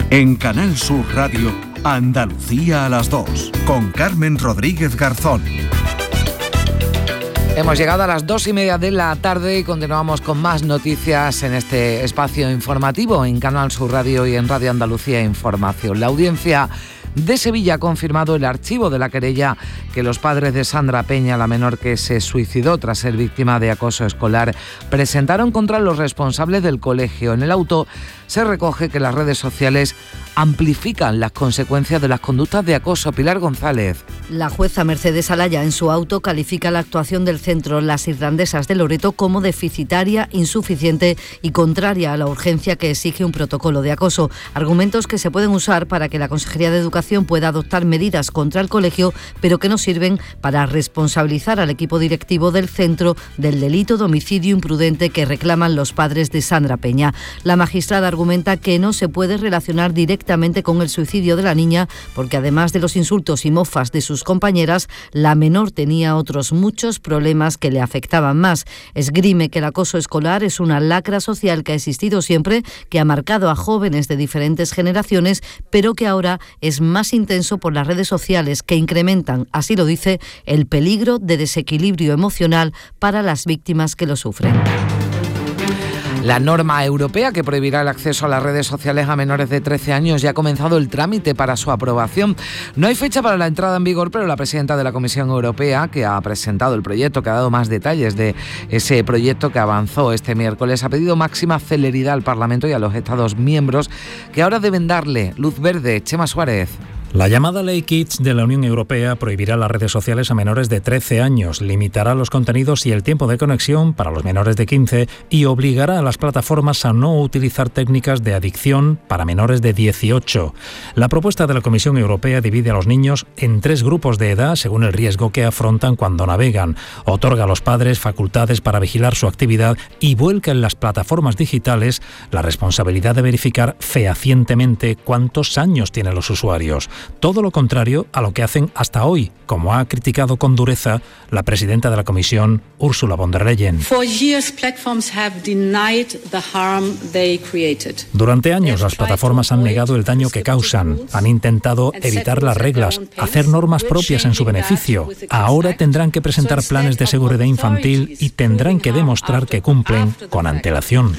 En Canal Sur Radio, Andalucía a las 2, con Carmen Rodríguez Garzón. Hemos llegado a las 2:30 de la tarde y continuamos con más noticias en este espacio informativo en Canal Sur Radio y en Radio Andalucía Información. La audiencia de Sevilla ha confirmado el archivo de la querella que los padres de Sandra Peña, la menor que se suicidó tras ser víctima de acoso escolar, presentaron contra los responsables del colegio. En el auto se recoge que las redes sociales amplifican las consecuencias de las conductas de acoso. Pilar González. La jueza Mercedes Alaya en su auto califica la actuación del centro Las Irlandesas de Loreto como deficitaria, insuficiente y contraria a la urgencia que exige un protocolo de acoso. Argumentos que se pueden usar para que la Consejería de Educación pueda adoptar medidas contra el colegio, pero que no sirven para responsabilizar al equipo directivo del centro del delito de homicidio imprudente que reclaman los padres de Sandra Peña. La magistrada argumenta que no se puede relacionar directamente con el suicidio de la niña porque además de los insultos y mofas de sus compañeras, la menor tenía otros muchos problemas que le afectaban más. Esgrime que el acoso escolar es una lacra social que ha existido siempre, que ha marcado a jóvenes de diferentes generaciones, pero que ahora es más intenso por las redes sociales que incrementan, así lo dice, el peligro de desequilibrio emocional para las víctimas que lo sufren. La norma europea que prohibirá el acceso a las redes sociales a menores de 13 años ya ha comenzado el trámite para su aprobación. No hay fecha para la entrada en vigor, pero la presidenta de la Comisión Europea, que ha presentado el proyecto, que ha dado más detalles de ese proyecto que avanzó este miércoles, ha pedido máxima celeridad al Parlamento y a los Estados miembros, que ahora deben darle luz verde. Chema Suárez. La llamada Ley Kids de la Unión Europea prohibirá las redes sociales a menores de 13 años, limitará los contenidos y el tiempo de conexión para los menores de 15 y obligará a las plataformas a no utilizar técnicas de adicción para menores de 18. La propuesta de la Comisión Europea divide a los niños en 3 grupos de edad según el riesgo que afrontan cuando navegan, otorga a los padres facultades para vigilar su actividad y vuelca en las plataformas digitales la responsabilidad de verificar fehacientemente cuántos años tienen los usuarios. Todo lo contrario a lo que hacen hasta hoy, como ha criticado con dureza la presidenta de la Comisión, Ursula von der Leyen. Durante años las plataformas han negado el daño que causan, han intentado evitar las reglas, hacer normas propias en su beneficio. Ahora tendrán que presentar planes de seguridad infantil y tendrán que demostrar que cumplen con antelación.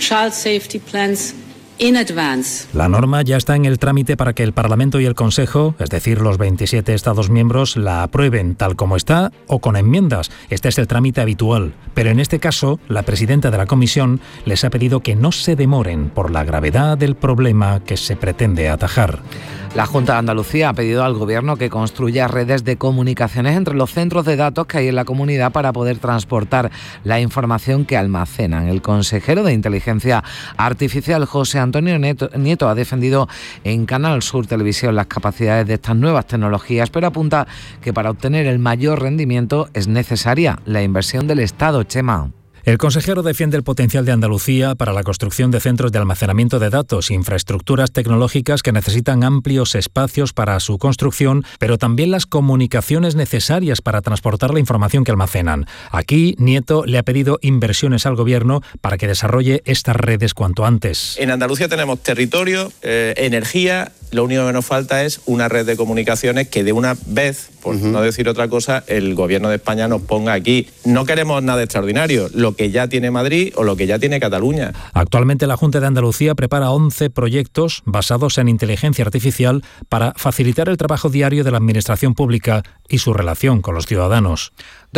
La norma ya está en el trámite para que el Parlamento y el Consejo, es decir, los 27 Estados miembros, la aprueben tal como está o con enmiendas. Este es el trámite habitual. Pero en este caso, la presidenta de la Comisión les ha pedido que no se demoren por la gravedad del problema que se pretende atajar. La Junta de Andalucía ha pedido al Gobierno que construya redes de comunicaciones entre los centros de datos que hay en la comunidad para poder transportar la información que almacenan. El consejero de Inteligencia Artificial, José Antonio Nieto, ha defendido en Canal Sur Televisión las capacidades de estas nuevas tecnologías, pero apunta que para obtener el mayor rendimiento es necesaria la inversión del Estado. Chema. El consejero defiende el potencial de Andalucía para la construcción de centros de almacenamiento de datos, infraestructuras tecnológicas que necesitan amplios espacios para su construcción, pero también las comunicaciones necesarias para transportar la información que almacenan. Aquí, Nieto le ha pedido inversiones al Gobierno para que desarrolle estas redes cuanto antes. En Andalucía tenemos territorio, energía. Lo único que nos falta es una red de comunicaciones que de una vez, por no decir otra cosa, el Gobierno de España nos ponga aquí. No queremos nada extraordinario, lo que ya tiene Madrid o lo que ya tiene Cataluña. Actualmente la Junta de Andalucía prepara 11 proyectos basados en inteligencia artificial para facilitar el trabajo diario de la Administración Pública y su relación con los ciudadanos.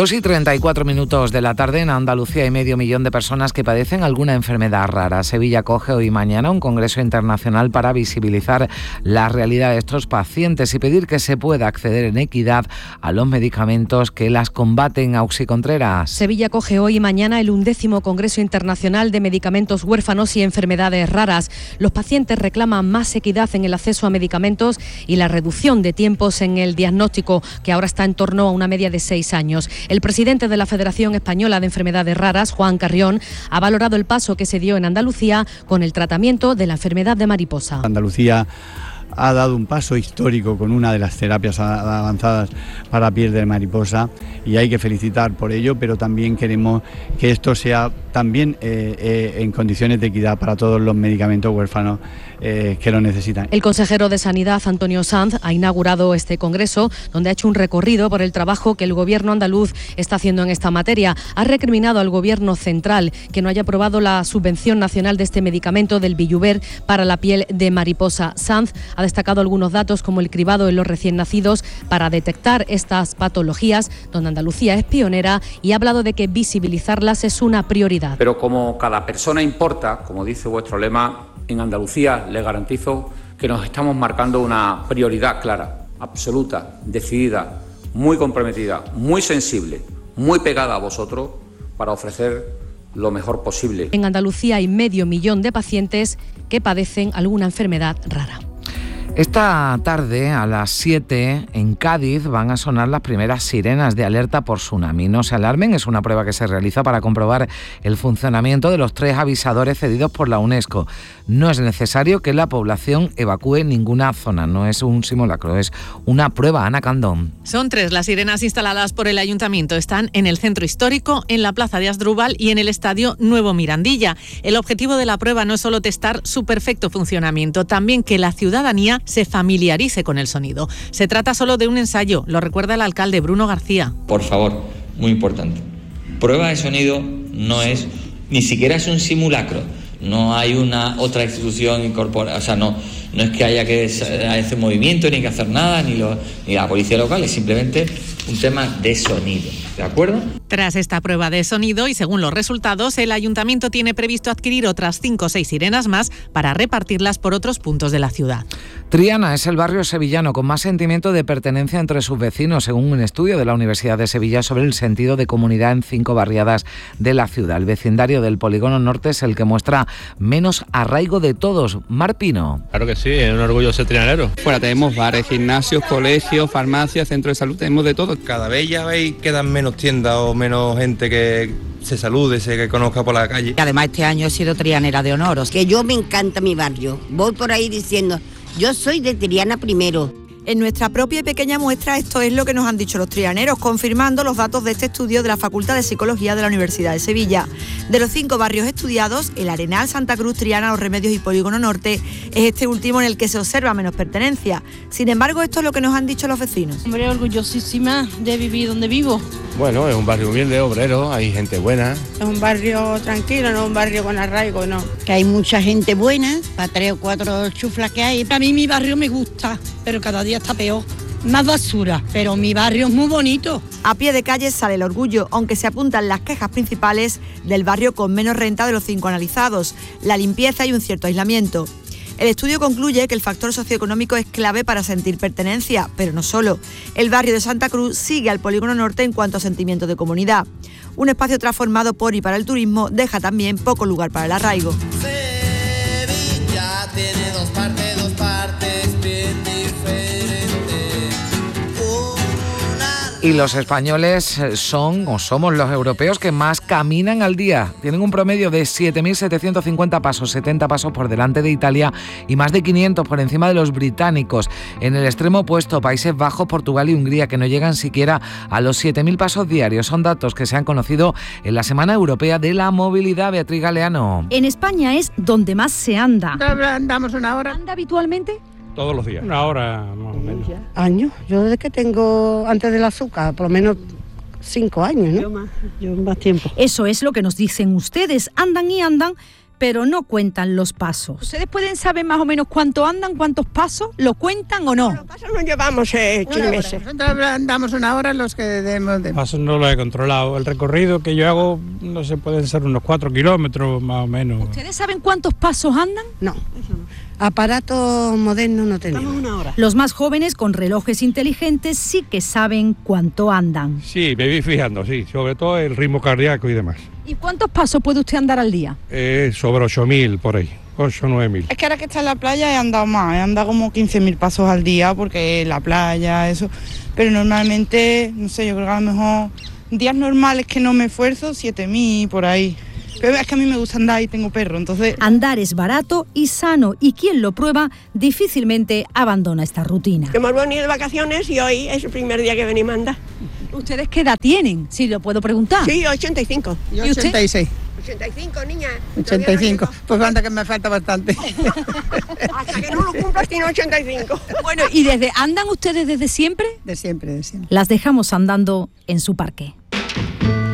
2:34 de la tarde. En Andalucía hay 500.000 de personas que padecen alguna enfermedad rara. Sevilla acoge hoy y mañana un congreso internacional para visibilizar la realidad de estos pacientes y pedir que se pueda acceder en equidad a los medicamentos que las combaten. Auxi Contreras. Sevilla acoge hoy y mañana el 11º Congreso Internacional de Medicamentos Huérfanos y Enfermedades Raras. Los pacientes reclaman más equidad en el acceso a medicamentos y la reducción de tiempos en el diagnóstico, que ahora está en torno a una media de 6 años. El presidente de la Federación Española de Enfermedades Raras, Juan Carrión, ha valorado el paso que se dio en Andalucía con el tratamiento de la enfermedad de mariposa. Andalucía ha dado un paso histórico con una de las terapias avanzadas para piel de mariposa y hay que felicitar por ello, pero también queremos que esto sea también en condiciones de equidad para todos los medicamentos huérfanos que lo necesitan. El consejero de Sanidad, Antonio Sanz, ha inaugurado este congreso donde ha hecho un recorrido por el trabajo que el gobierno andaluz está haciendo en esta materia. Ha recriminado al gobierno central que no haya aprobado la subvención nacional de este medicamento del Bijuver para la piel de mariposa. Sanz ha destacado algunos datos como el cribado en los recién nacidos para detectar estas patologías, donde Andalucía es pionera, y ha hablado de que visibilizarlas es una prioridad. Pero como cada persona importa, como dice vuestro lema, en Andalucía les garantizo que nos estamos marcando una prioridad clara, absoluta, decidida, muy comprometida, muy sensible, muy pegada a vosotros para ofrecer lo mejor posible. En Andalucía hay 500.000 de pacientes que padecen alguna enfermedad rara. Esta tarde, a las 7, en Cádiz, van a sonar las primeras sirenas de alerta por tsunami. No se alarmen, es una prueba que se realiza para comprobar el funcionamiento de los 3 avisadores cedidos por la UNESCO. No es necesario que la población evacúe ninguna zona, no es un simulacro, es una prueba. Ana Candón. Son 3 las sirenas instaladas por el Ayuntamiento. Están en el Centro Histórico, en la Plaza de Asdrúbal y en el Estadio Nuevo Mirandilla. El objetivo de la prueba no es solo testar su perfecto funcionamiento, también que la ciudadanía se familiarice con el sonido. Se trata solo de un ensayo, lo recuerda el alcalde Bruno García. Por favor, muy importante. Prueba de sonido no es, ni siquiera es un simulacro. No hay una otra institución incorporada, o sea, no es que haya que hacer movimiento, ni que hacer nada, ni la policía local, es simplemente un tema de sonido, ¿de acuerdo? Tras esta prueba de sonido y según los resultados, el Ayuntamiento tiene previsto adquirir otras 5 o 6 sirenas más para repartirlas por otros puntos de la ciudad. Triana es el barrio sevillano con más sentimiento de pertenencia entre sus vecinos, según un estudio de la Universidad de Sevilla sobre el sentido de comunidad en 5 barriadas de la ciudad. El vecindario del Polígono Norte es el que muestra menos arraigo de todos. Mar Pino. Claro que sí, es un orgullo ser trianero. Fuera tenemos bares, gimnasios, colegios, farmacias, centros de salud, tenemos de todo. Cada vez ya veis quedan menos tiendas o menos gente que se salude, que conozca por la calle. Además este año he sido trianera de honor. Que yo me encanta mi barrio. Voy por ahí diciendo, yo soy de Triana primero. En nuestra propia y pequeña muestra esto es lo que nos han dicho los trianeros, confirmando los datos de este estudio de la Facultad de Psicología de la Universidad de Sevilla. De los 5 barrios estudiados, el Arenal, Santa Cruz, Triana, Los Remedios y Polígono Norte es este último en el que se observa menos pertenencia. Sin embargo, esto es lo que nos han dicho los vecinos. Hombre, orgullosísima de vivir donde vivo. Bueno, es un barrio humilde, obrero, hay gente buena. Es un barrio tranquilo, no un barrio con arraigo, no. Que hay mucha gente buena, para 3 o 4 chuflas que hay. A mí mi barrio me gusta, pero cada día está peor. Más basura, pero mi barrio es muy bonito. A pie de calle sale el orgullo, aunque se apuntan las quejas principales del barrio con menos renta de los 5 analizados, la limpieza y un cierto aislamiento. El estudio concluye que el factor socioeconómico es clave para sentir pertenencia, pero no solo. El barrio de Santa Cruz sigue al Polígono Norte en cuanto a sentimiento de comunidad. Un espacio transformado por y para el turismo deja también poco lugar para el arraigo. Sevilla tiene dos partes bien diferentes. Y los españoles somos los europeos que más caminan al día. Tienen un promedio de 7.750 pasos, 70 pasos por delante de Italia y más de 500 por encima de los británicos. En el extremo opuesto, Países Bajos, Portugal y Hungría, que no llegan siquiera a los 7.000 pasos diarios. Son datos que se han conocido en la Semana Europea de la Movilidad. Beatriz Galeano. En España es donde más se anda. ¿Andamos una hora? ¿Anda habitualmente? Todos los días. Una hora más o menos. Años. Yo desde que tengo, antes del azúcar, por lo menos 5 años, ¿no? Yo más tiempo. Eso es lo que nos dicen ustedes. Andan y andan, pero no cuentan los pasos. ¿Ustedes pueden saber más o menos cuánto andan, cuántos pasos? ¿Lo cuentan o no? Los pasos no llevamos meses. Andamos una hora los que debemos de... Pasos no lo he controlado. El recorrido que yo hago, no sé, pueden ser unos 4 kilómetros más o menos. ¿Ustedes saben cuántos pasos andan? No, eso no. Aparatos modernos no tenemos. Una hora. Los más jóvenes con relojes inteligentes sí que saben cuánto andan. Sí, me vi fijando, sí, sobre todo el ritmo cardíaco y demás. ¿Y cuántos pasos puede usted andar al día? Sobre 8.000 por ahí, 8 o 9.000. Es que ahora que está en la playa he andado más, he andado como 15.000 pasos al día porque la playa, eso. Pero normalmente, no sé, yo creo que a lo mejor días normales que no me esfuerzo, 7.000 por ahí. Pero es que a mí me gusta andar y tengo perro, entonces... Andar es barato y sano, y quien lo prueba difícilmente abandona esta rutina. Hemos venido de vacaciones y hoy es el primer día que venimos a andar. ¿Ustedes qué edad tienen? Si lo puedo preguntar. Sí, 85. ¿Y 86? 85, niña. 85, pues anda que me falta bastante. Hasta que no lo cumplas tiene 85. Bueno, ¿y andan ustedes desde siempre? De siempre, de siempre. Las dejamos andando en su parque.